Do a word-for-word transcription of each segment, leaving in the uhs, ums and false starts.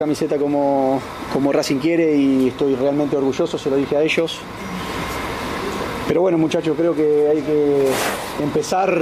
Camiseta como, como Racing quiere y estoy realmente orgulloso, se lo dije a ellos. Pero bueno, muchachos, creo que hay que empezar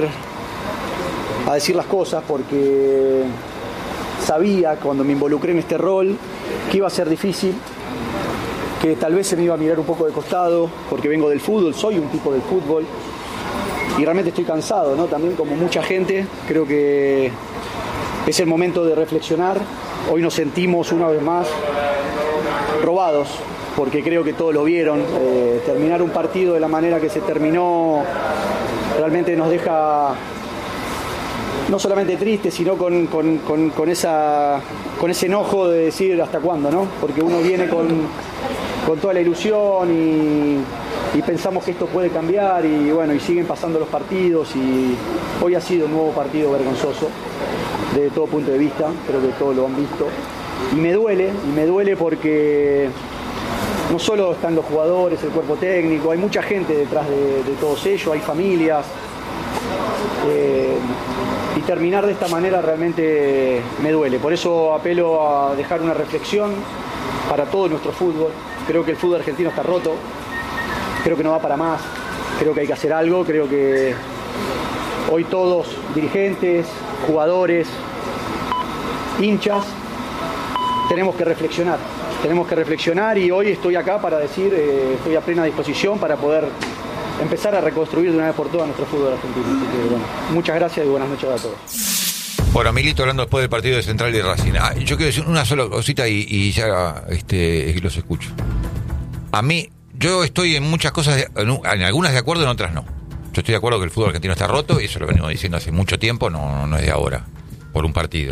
a decir las cosas porque sabía cuando me involucré en este rol que iba a ser difícil, que tal vez se me iba a mirar un poco de costado porque vengo del fútbol, soy un tipo del fútbol y realmente estoy cansado, ¿no? También como mucha gente, creo que es el momento de reflexionar. Hoy nos sentimos una vez más robados, porque creo que todos lo vieron. Eh, terminar un partido de la manera que se terminó realmente nos deja no solamente tristes, sino con, con, con, con, esa, con ese enojo de decir hasta cuándo, ¿no? Porque uno viene con, con toda la ilusión y, y pensamos que esto puede cambiar y bueno, y siguen pasando los partidos y hoy ha sido un nuevo partido vergonzoso desde todo punto de vista, creo que todos lo han visto y me duele, y me duele porque no solo están los jugadores, el cuerpo técnico, hay mucha gente detrás de, de todos ellos, hay familias eh, y terminar de esta manera realmente me duele, por eso apelo a dejar una reflexión para todo nuestro fútbol. Creo que el fútbol argentino está roto, creo que no va para más, creo que hay que hacer algo, creo que hoy todos, dirigentes, jugadores, hinchas, tenemos que reflexionar, tenemos que reflexionar y hoy estoy acá para decir, eh, estoy a plena disposición para poder empezar a reconstruir de una vez por todas nuestro fútbol argentino. Así que, bueno, muchas gracias y buenas noches a todos. Bueno, Milito hablando después del partido de Central y Racing. Ah, yo quiero decir una sola cosita y, y ya este, los escucho. A mí, yo estoy en muchas cosas, de, en, en algunas de acuerdo, en otras no. Yo estoy de acuerdo que el fútbol argentino está roto, y eso lo venimos diciendo hace mucho tiempo, no, no es de ahora, por un partido.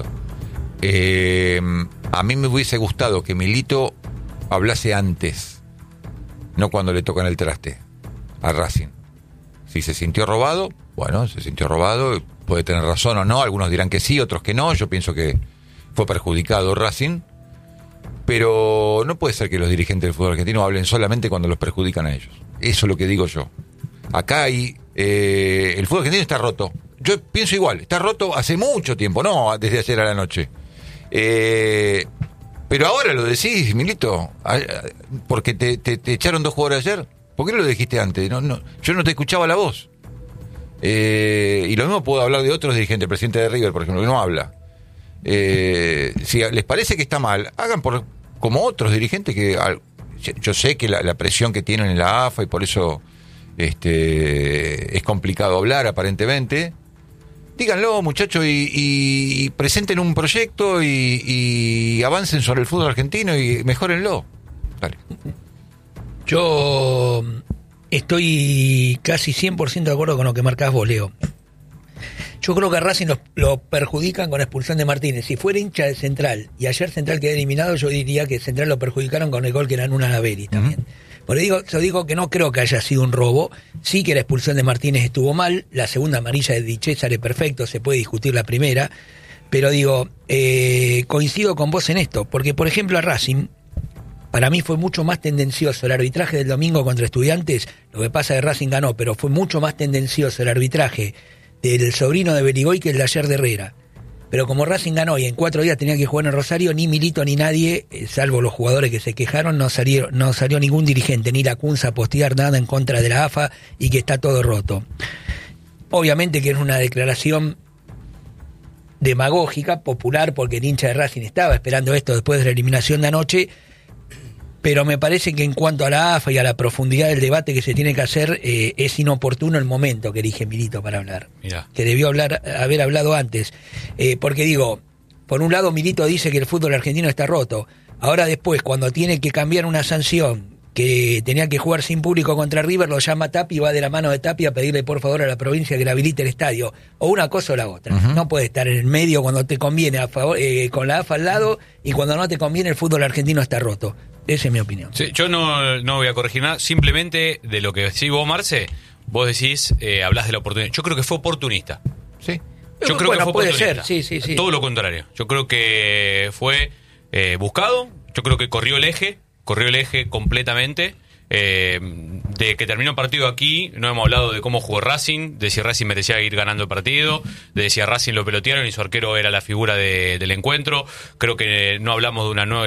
Eh, a mí me hubiese gustado que Milito hablase antes, no cuando le tocan el traste a Racing. Si se sintió robado, bueno, se sintió robado, puede tener razón o no, algunos dirán que sí, otros que no, yo pienso que fue perjudicado Racing, pero no puede ser que los dirigentes del fútbol argentino hablen solamente cuando los perjudican a ellos. Eso es lo que digo yo. Acá hay, eh, el fútbol argentino está roto. Yo pienso igual, está roto hace mucho tiempo, no desde ayer a la noche. Eh, pero ahora lo decís, Milito, porque te, te, te echaron dos jugadores ayer. ¿Por qué lo dijiste antes? No, no, yo no te escuchaba la voz. Eh, y lo mismo puedo hablar de otros dirigentes, el presidente de River, por ejemplo, que no habla. Eh, si les parece que está mal, hagan por como otros dirigentes que... Yo sé que la, la presión que tienen en la A F A y por eso... Este, es complicado hablar aparentemente. Díganlo, muchachos, y, y, y presenten un proyecto y, y avancen sobre el fútbol argentino y mejórenlo. Dale. Yo estoy casi cien por ciento de acuerdo con lo que marcás vos, Leo. Yo creo que a Racing lo, lo perjudican con la expulsión de Martínez. Si fuera hincha de Central y ayer Central quedó eliminado, yo diría que Central lo perjudicaron con el gol que era en una Naveri también. Uh-huh. Por digo, yo digo que no creo que haya sido un robo. Sí que la expulsión de Martínez estuvo mal. La segunda amarilla de Di César es perfecto. Se puede discutir la primera. Pero digo, eh, coincido con vos en esto. Porque, por ejemplo, a Racing, para mí fue mucho más tendencioso el arbitraje del domingo contra Estudiantes. Lo que pasa es que Racing ganó, pero fue mucho más tendencioso el arbitraje del sobrino de Berigoy que el de ayer de Herrera. Pero como Racing ganó y en cuatro días tenía que jugar en Rosario, ni Milito ni nadie, eh, salvo los jugadores que se quejaron, no salió, no salió ningún dirigente, ni la Cunza a postear nada en contra de la A F A y que está todo roto. Obviamente que es una declaración demagógica, popular, porque el hincha de Racing estaba esperando esto después de la eliminación de anoche, pero me parece que en cuanto a la A F A y a la profundidad del debate que se tiene que hacer, eh, es inoportuno el momento que elige Milito para hablar. Mirá. Que debió hablar, haber hablado antes. Eh, porque digo, por un lado Milito dice que el fútbol argentino está roto. Ahora después, cuando tiene que cambiar una sanción que tenía que jugar sin público contra River, lo llama Tapia y va de la mano de Tapia a pedirle por favor a la provincia que le habilite el estadio. O una cosa o la otra. Uh-huh. No puede estar en el medio cuando te conviene a favor, eh, con la A F A al lado y cuando no te conviene el fútbol argentino está roto. Esa es mi opinión. Sí, yo no, no voy a corregir nada, simplemente de lo que decís vos, Marce, vos decís, eh, hablás de la oportunidad. Yo creo que fue oportunista. Sí. Yo creo bueno, que fue puede oportunista. ser, sí, sí, sí. Todo lo contrario. Yo creo que fue eh, buscado, yo creo que corrió el eje, corrió el eje completamente. Eh, de que terminó el partido aquí, no hemos hablado de cómo jugó Racing, de si Racing merecía ir ganando el partido, de si a Racing lo pelotearon y su arquero era la figura de, del encuentro. Creo que no hablamos de una nueva